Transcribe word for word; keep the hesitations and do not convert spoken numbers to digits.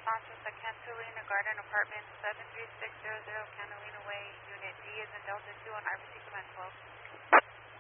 responses at Cantalina Garden Apartments, seven three six zero zero Cantalina Way, Unit D as in Delta two on Ivory Command twelve.